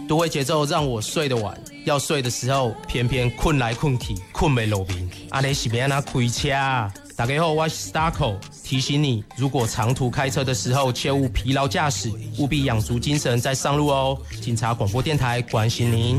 都会节奏让我睡得晚，要睡的时候偏偏困来困去，困没落眠。阿你是要哪开车啊？大家好，我是 Starco， 提醒你，如果长途开车的时候，切勿疲劳驾驶，务必养足精神再上路哦。警察广播电台关心您。